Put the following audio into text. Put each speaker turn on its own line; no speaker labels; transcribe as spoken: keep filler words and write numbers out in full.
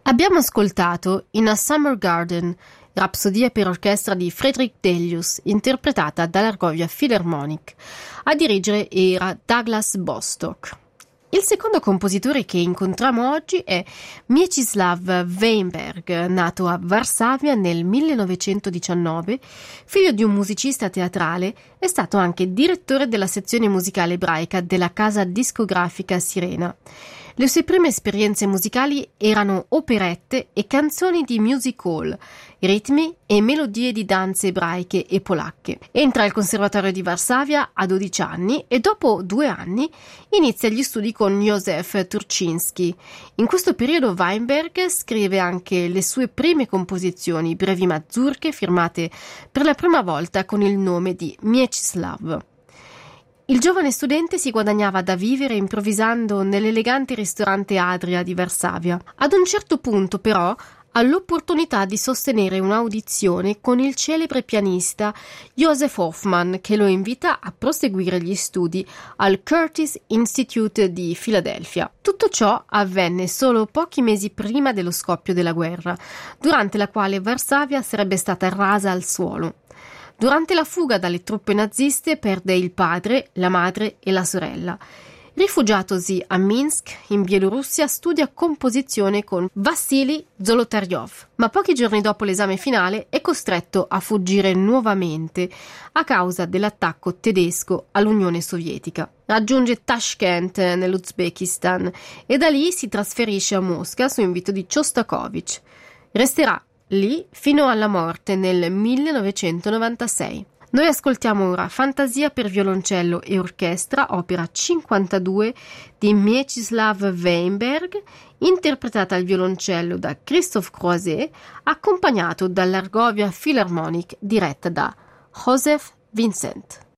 Abbiamo ascoltato In a Summer Garden, rapsodia per orchestra di Frederick Delius, interpretata dall'Argovia Philharmonic. A dirigere era Douglas Bostock. Il secondo compositore che incontriamo oggi è Mieczysław Weinberg, nato a Varsavia nel millenovecentodiciannove, figlio di un musicista teatrale, è stato anche direttore della sezione musicale ebraica della casa discografica Sirena. Le sue prime esperienze musicali erano operette e canzoni di music hall, ritmi e melodie di danze ebraiche e polacche. Entra al Conservatorio di Varsavia a dodici anni e dopo due anni inizia gli studi con Józef Turczynski. In questo periodo Weinberg scrive anche le sue prime composizioni, brevi mazurche firmate per la prima volta con il nome di Mieczysław. Il giovane studente si guadagnava da vivere improvvisando nell'elegante ristorante Adria di Varsavia. Ad un certo punto, però, ha l'opportunità di sostenere un'audizione con il celebre pianista Joseph Hoffman, che lo invita a proseguire gli studi al Curtis Institute di Filadelfia. Tutto ciò avvenne solo pochi mesi prima dello scoppio della guerra, durante la quale Varsavia sarebbe stata rasa al suolo. Durante la fuga dalle truppe naziste perde il padre, la madre e la sorella. Rifugiatosi a Minsk, in Bielorussia, studia composizione con Vassili Zolotaryov, ma pochi giorni dopo l'esame finale è costretto a fuggire nuovamente a causa dell'attacco tedesco all'Unione Sovietica. Raggiunge Tashkent nell'Uzbekistan e da lì si trasferisce a Mosca su invito di Shostakovich. Resterà lì fino alla morte nel millenovecentonovantasei. Noi ascoltiamo ora Fantasia per violoncello e orchestra, opera cinquantadue di Mieczysław Weinberg, interpretata al violoncello da Christophe Croiset, accompagnato dall'Argovia Philharmonic diretta da Joseph Vincent.